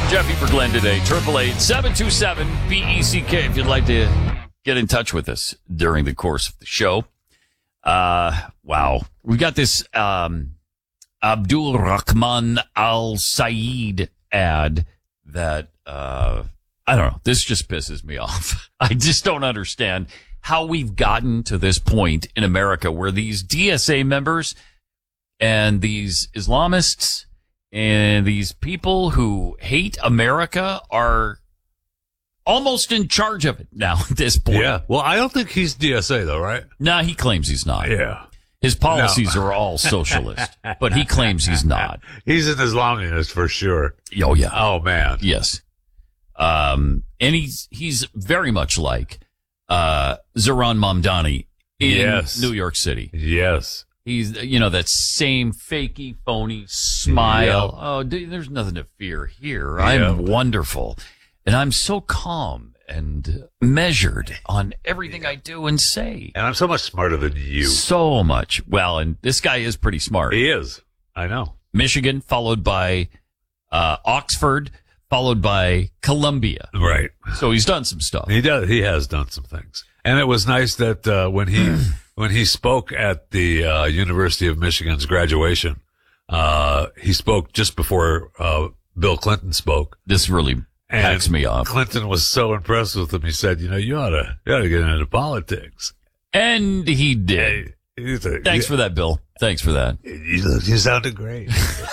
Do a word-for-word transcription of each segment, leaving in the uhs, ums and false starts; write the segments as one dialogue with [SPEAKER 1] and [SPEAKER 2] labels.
[SPEAKER 1] Jeffy for Glenn today. eight eight eight, seven two seven, B E C K if you'd like to get in touch with us during the course of the show. Uh, wow. We've got this um, Abdul Rahman Al Saeed ad that, uh, I don't know, this just pisses me off. I just don't understand how we've gotten to this point in America where these D S A members and these Islamists and these people who hate America are almost in charge of it now at this point.
[SPEAKER 2] Yeah. Well, I don't think he's D S A, though, right?
[SPEAKER 1] Nah, he claims he's not.
[SPEAKER 2] Yeah.
[SPEAKER 1] His policies
[SPEAKER 2] no.
[SPEAKER 1] are all socialist, but he claims he's not.
[SPEAKER 2] He's an Islamist for sure.
[SPEAKER 1] Oh, yeah.
[SPEAKER 2] Oh, man.
[SPEAKER 1] Yes. Um, and he's, he's very much like, uh, Zohran Mamdani in
[SPEAKER 2] yes.
[SPEAKER 1] New York City.
[SPEAKER 2] Yes.
[SPEAKER 1] He's, you know, that same fakey, phony smile.
[SPEAKER 2] Yep.
[SPEAKER 1] Oh, dude, there's nothing to fear here.
[SPEAKER 2] Yep.
[SPEAKER 1] I'm wonderful. And I'm so calm and measured on everything I do and say.
[SPEAKER 2] And I'm so much smarter than you.
[SPEAKER 1] So much. Well, and this guy is pretty smart.
[SPEAKER 2] He is. I know.
[SPEAKER 1] Michigan, followed by uh, Oxford, followed by Columbia.
[SPEAKER 2] Right.
[SPEAKER 1] So he's done some stuff.
[SPEAKER 2] He does. He has done some things. And it was nice that uh, when he when he spoke at the uh, University of Michigan's graduation, uh, he spoke just before uh, Bill Clinton spoke.
[SPEAKER 1] This really hacks me off.
[SPEAKER 2] Clinton was so impressed with him. He said, "You know, you ought to you ought to get into politics."
[SPEAKER 1] And he did.
[SPEAKER 2] Hey, a,
[SPEAKER 1] Thanks
[SPEAKER 2] you,
[SPEAKER 1] for that, Bill. Thanks for that.
[SPEAKER 2] You, you sounded great.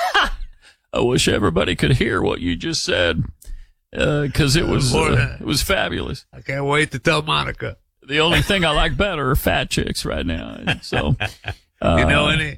[SPEAKER 1] I wish everybody could hear what you just said, because uh, it was uh, it was fabulous.
[SPEAKER 2] I can't wait to tell Monica.
[SPEAKER 1] The only thing I like better are fat chicks right now. So, uh,
[SPEAKER 2] you know any?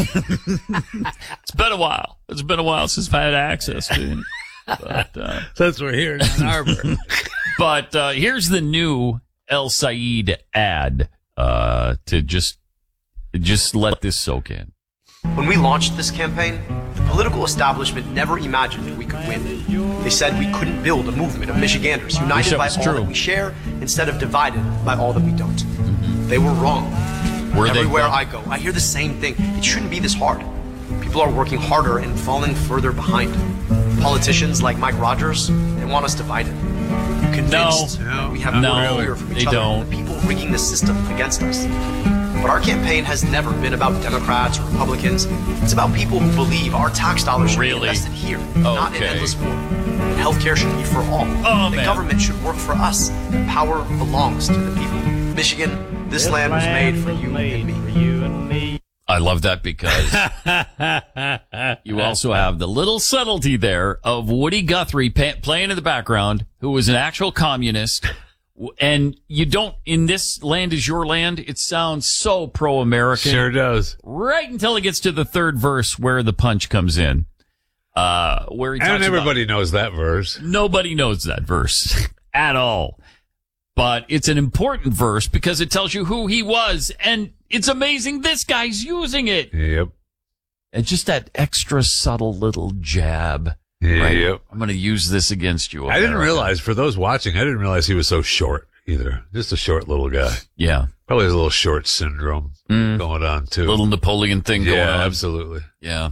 [SPEAKER 1] It's been a while. It's been a while since I've had access to it. But, uh,
[SPEAKER 2] Since we're here in Ann Arbor.
[SPEAKER 1] But uh, here's the new El Saeed ad uh, to just just let this soak in.
[SPEAKER 3] When we launched this campaign, the political establishment never imagined we could win. They said we couldn't build a movement of Michiganders united by all
[SPEAKER 1] true.
[SPEAKER 3] that we share instead of divided by all that we don't. Mm-hmm. They were wrong.
[SPEAKER 1] Were
[SPEAKER 3] Everywhere
[SPEAKER 1] they
[SPEAKER 3] I go, I hear the same thing. It shouldn't be this hard. People are working harder and falling further behind. Politicians like Mike Rogers, they want us divided. Convinced
[SPEAKER 1] no,
[SPEAKER 3] we have
[SPEAKER 1] no,
[SPEAKER 3] more to fear from each
[SPEAKER 1] they
[SPEAKER 3] other
[SPEAKER 1] don't.
[SPEAKER 3] than the people rigging the system against us. But our campaign has never been about Democrats or Republicans. It's about people who believe our tax dollars should
[SPEAKER 1] Really?
[SPEAKER 3] be invested here, not in
[SPEAKER 1] Okay.
[SPEAKER 3] endless war. And healthcare should be for all.
[SPEAKER 1] Oh,
[SPEAKER 3] the
[SPEAKER 1] man.
[SPEAKER 3] government should work for us. The power belongs to the people. Michigan, this, this land was made for you
[SPEAKER 4] made
[SPEAKER 3] and me.
[SPEAKER 4] For you and me.
[SPEAKER 1] I love that because you also have the little subtlety there of Woody Guthrie pa- playing in the background, who was an actual communist. And you don't, in this land is your land, it sounds so pro-American.
[SPEAKER 2] Sure does.
[SPEAKER 1] Right until it gets to the third verse where the punch comes in. Uh, where he talks
[SPEAKER 2] And everybody
[SPEAKER 1] about,
[SPEAKER 2] knows that verse.
[SPEAKER 1] Nobody knows that verse at all. But it's an important verse because it tells you who he was. And it's amazing this guy's using it.
[SPEAKER 2] Yep.
[SPEAKER 1] And just that extra subtle little jab. Right?
[SPEAKER 2] Yep.
[SPEAKER 1] I'm going to use this against you.
[SPEAKER 2] I didn't
[SPEAKER 1] America.
[SPEAKER 2] realize, for those watching, I didn't realize he was so short either. Just a short little guy.
[SPEAKER 1] Yeah.
[SPEAKER 2] Probably has a little short syndrome
[SPEAKER 1] Mm.
[SPEAKER 2] going on, too.
[SPEAKER 1] Little Napoleon thing going
[SPEAKER 2] yeah,
[SPEAKER 1] on.
[SPEAKER 2] absolutely.
[SPEAKER 1] Yeah.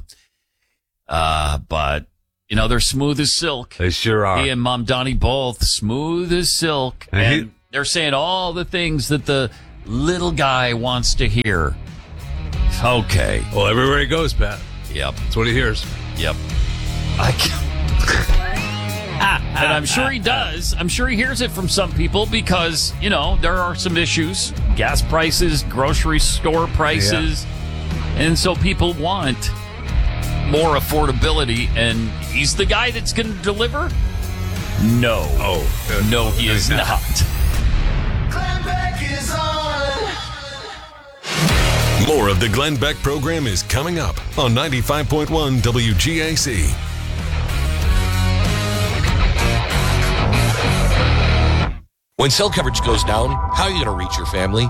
[SPEAKER 1] Uh, but, you know, they're smooth as silk.
[SPEAKER 2] They sure are.
[SPEAKER 1] He and Mamdani both smooth as silk.
[SPEAKER 2] And
[SPEAKER 1] And
[SPEAKER 2] he-
[SPEAKER 1] they're saying all the things that the little guy wants to hear. Okay.
[SPEAKER 2] Well, everywhere he goes, Pat.
[SPEAKER 1] Yep.
[SPEAKER 2] That's what he hears.
[SPEAKER 1] Yep. I and I'm sure he does. I'm sure he hears it from some people because, you know, there are some issues. Gas prices, grocery store prices. And so people want more affordability. And he's the guy that's going to deliver? No.
[SPEAKER 2] Oh.
[SPEAKER 1] No, he is not.
[SPEAKER 5] Glenn Beck is on.
[SPEAKER 6] More of the Glenn Beck program is coming up on ninety-five point one W G A C.
[SPEAKER 7] When cell coverage goes down, how are you going to reach your family?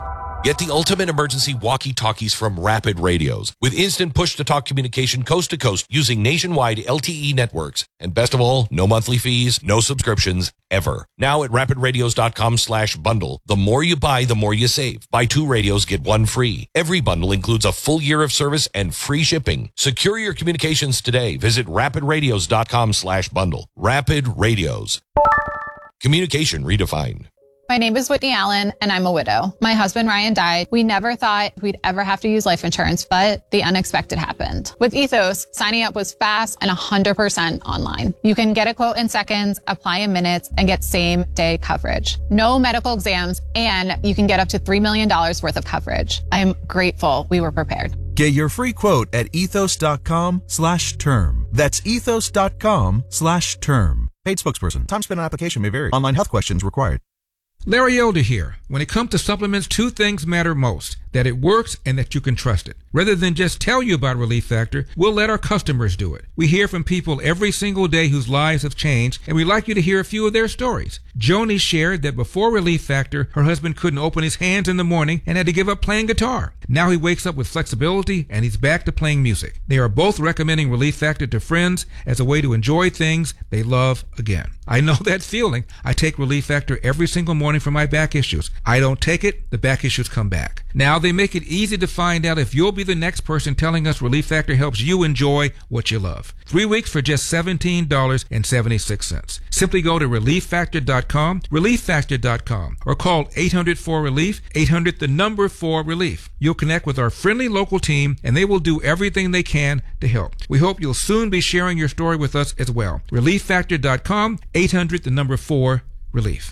[SPEAKER 4] Get the ultimate emergency walkie-talkies from Rapid Radios with instant push-to-talk communication coast to coast using nationwide L T E networks. And best of all, no monthly fees, no subscriptions, ever. Now at rapid radios dot com slash bundle. The more you buy, the more you save. Buy two radios, get one free. Every bundle includes a full year of service and free shipping. Secure your communications today. Visit rapid radios dot com slash bundle. Rapid Radios. Communication redefined.
[SPEAKER 7] My name is Whitney Allen, and I'm a widow. My husband, Ryan, died. We never thought we'd ever have to use life insurance, but the unexpected happened. With Ethos, signing up was fast and one hundred percent online. You can get a quote in seconds, apply in minutes, and get same-day coverage. No medical exams, and you can get up to three million dollars worth of coverage. I am grateful we were prepared.
[SPEAKER 8] Get your free quote at ethos.com slash term. That's ethos.com slash term. Paid spokesperson. Time spent on application may vary. Online health questions required.
[SPEAKER 9] Larry Elder here. When it comes to supplements, two things matter most: that it works and that you can trust it. Rather than just tell you about Relief Factor, we'll let our customers do it. We hear from people every single day whose lives have changed, and we'd like you to hear a few of their stories. Joni shared that before Relief Factor, her husband couldn't open his hands in the morning and had to give up playing guitar. Now he wakes up with flexibility and he's back to playing music. They are both recommending Relief Factor to friends as a way to enjoy things they love again. I know that feeling. I take Relief Factor every single morning for my back issues. I don't take it, the back issues come back. Now they make it easy to find out if you'll be the next person telling us Relief Factor helps you enjoy what you love. Three weeks for just seventeen dollars and seventy-six cents. Simply go to relief factor dot com, relief factor dot com, or call eight hundred four relief, eight hundred the number four relief. You'll connect with our friendly local team, and they will do everything they can to help. We hope you'll soon be sharing your story with us as well. relief factor dot com, eight hundred the number four relief.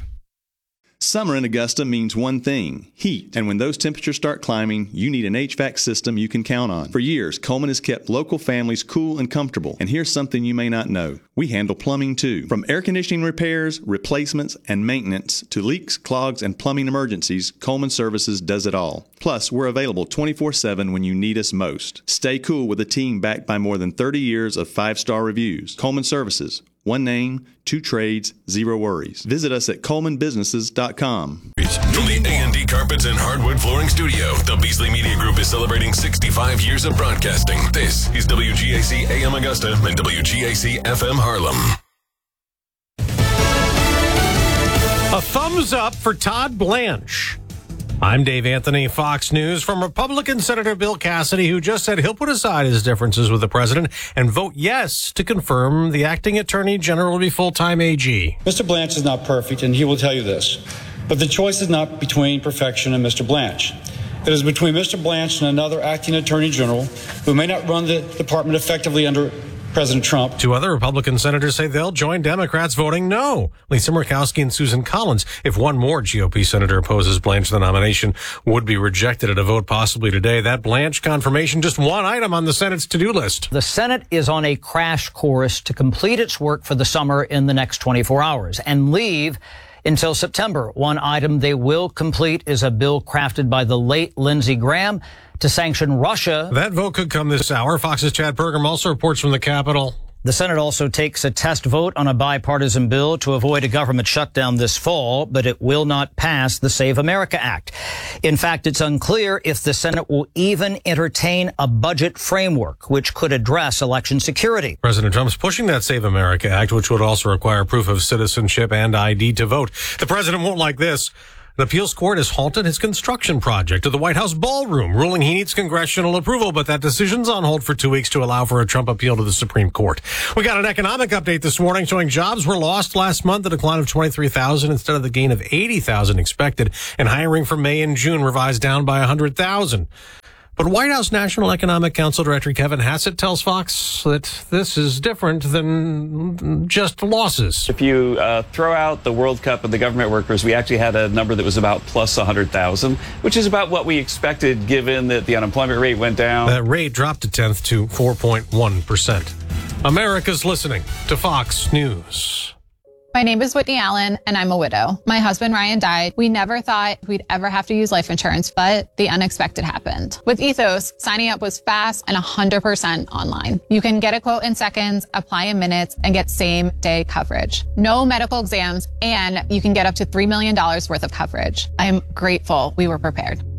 [SPEAKER 10] Summer in Augusta means one thing, heat. And when those temperatures start climbing, you need an H V A C system you can count on. For years, Coleman has kept local families cool and comfortable. And here's something you may not know. We handle plumbing too. From air conditioning repairs, replacements, and maintenance to leaks, clogs, and plumbing emergencies, Coleman Services does it all. Plus, we're available twenty-four seven when you need us most. Stay cool with a team backed by more than thirty years of five-star reviews. Coleman Services. One name, two trades, zero worries. Visit us at coleman businesses dot com.
[SPEAKER 6] From the A and D Carpets and Hardwood Flooring Studio, the Beasley Media Group is celebrating sixty-five years of broadcasting. This is W G A C A M Augusta and W G A C F M Harlem.
[SPEAKER 11] A thumbs up for Todd Blanche. I'm Dave Anthony, Fox News, from Republican Senator Bill Cassidy, who just said he'll put aside his differences with the president and vote yes to confirm the acting attorney general will be full-time A G.
[SPEAKER 12] Mister Blanche is not perfect, and he will tell you this. But the choice is not between perfection and Mister Blanche. It is between Mister Blanche and another acting attorney general who may not run the department effectively under President Trump.
[SPEAKER 11] Two other Republican senators say they'll join Democrats voting no. Lisa Murkowski and Susan Collins. If one more G O P senator opposes Blanche, the nomination would be rejected at a vote possibly today. That Blanche confirmation, just one item on the Senate's to-do list.
[SPEAKER 13] The Senate is on a crash course to complete its work for the summer in the next twenty-four hours and leave until September. One item they will complete is a bill crafted by the late Lindsey Graham to sanction Russia.
[SPEAKER 11] That vote could come this hour. Fox's Chad Pergam also reports from the Capitol.
[SPEAKER 13] The Senate also takes a test vote on a bipartisan bill to avoid a government shutdown this fall, but it will not pass the Save America Act. In fact, it's unclear if the Senate will even entertain a budget framework, which could address election security.
[SPEAKER 11] President Trump's pushing that Save America Act, which would also require proof of citizenship and I D to vote. The president won't like this. An appeals court has halted his construction project at the White House ballroom, ruling he needs congressional approval, but that decision's on hold for two weeks to allow for a Trump appeal to the Supreme Court. We got an economic update this morning showing jobs were lost last month, a decline of twenty-three thousand instead of the gain of eighty thousand expected, and hiring for May and June revised down by one hundred thousand. But White House National Economic Council Director Kevin Hassett tells Fox that this is different than just losses.
[SPEAKER 14] If you uh, throw out the World Cup and the government workers, we actually had a number that was about plus one hundred thousand, which is about what we expected given that the unemployment rate went down.
[SPEAKER 11] That rate dropped a tenth to four point one percent. America's listening to Fox News.
[SPEAKER 7] My name is Whitney Allen, and I'm a widow. My husband, Ryan, died. We never thought we'd ever have to use life insurance, but the unexpected happened. With Ethos, signing up was fast and one hundred percent online. You can get a quote in seconds, apply in minutes, and get same-day coverage. No medical exams, and you can get up to three million dollars worth of coverage. I am grateful we were prepared.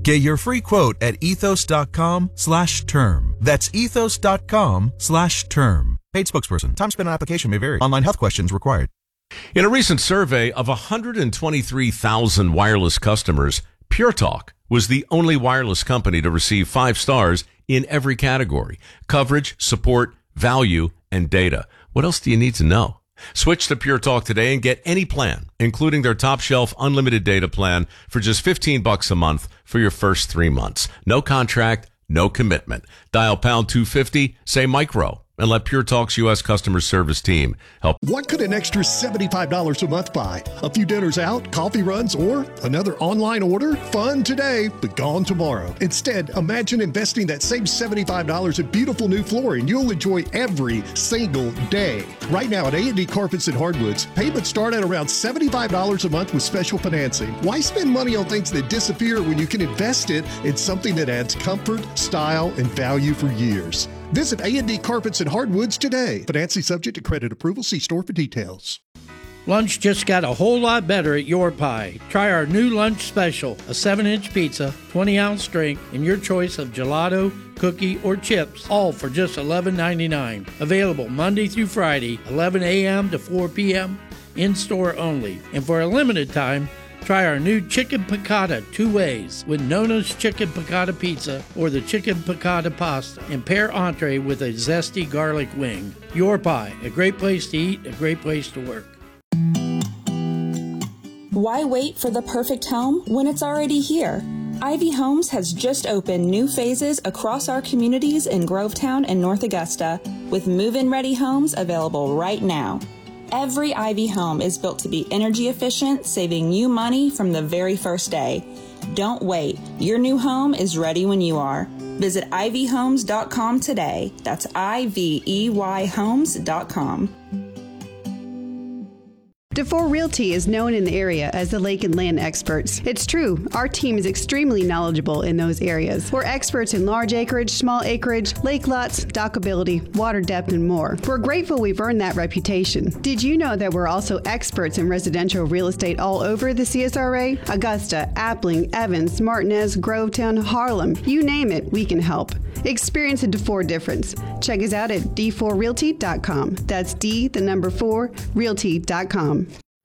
[SPEAKER 8] Get your free quote at ethos.com slash term. That's ethos.com slash term. Paid spokesperson. Time spent on application may vary. Online health questions required.
[SPEAKER 15] In a recent survey of one hundred twenty-three thousand wireless customers, Pure Talk was the only wireless company to receive five stars in every category: coverage, support, value, and data. What else do you need to know? Switch to Pure Talk today and get any plan, including their top shelf unlimited data plan for just fifteen bucks a month for your first three months. No contract, no commitment. Dial pound two fifty, say micro, and let Pure Talk's U S customer service team help.
[SPEAKER 16] What could an extra seventy-five dollars a month buy? A few dinners out, coffee runs, or another online order? Fun today, but gone tomorrow. Instead, imagine investing that same seventy-five dollars in beautiful new flooring you'll enjoy every single day. Right now at A and D Carpets and Hardwoods, payments start at around seventy-five dollars a month with special financing. Why spend money on things that disappear when you can invest it in something that adds comfort, style, and value for years? Visit A and D Carpets and Hardwoods today. Financing subject to credit approval. See store for details.
[SPEAKER 17] Lunch just got a whole lot better at Your Pie. Try our new lunch special, a seven inch pizza, twenty ounce drink, and your choice of gelato, cookie, or chips, all for just eleven ninety-nine. Available Monday through Friday, eleven a.m. to four p.m., in-store only. And for a limited time, try our new Chicken Piccata two ways with Nona's Chicken Piccata Pizza or the Chicken Piccata Pasta, and pair entree with a zesty garlic wing. Your Pie, a great place to eat, a great place to work.
[SPEAKER 18] Why wait for the perfect home when it's already here? Ivy Homes has just opened new phases across our communities in Grovetown and North Augusta, with move-in ready homes available right now. Every Ivy home is built to be energy efficient, saving you money from the very first day. Don't wait. Your new home is ready when you are. Visit ivy homes dot com today. That's I V E Y homes dot com.
[SPEAKER 19] DeFore Realty is known in the area as the lake and land experts. It's true, our team is extremely knowledgeable in those areas. We're experts in large acreage, small acreage, lake lots, dockability, water depth, and more. We're grateful we've earned that reputation. Did you know that we're also experts in residential real estate all over the C S R A? Augusta, Appling, Evans, Martinez, Grovetown, Harlem, you name it, we can help. Experience a DeFore difference. Check us out at d four realty dot com. That's D, the number four, realty dot com.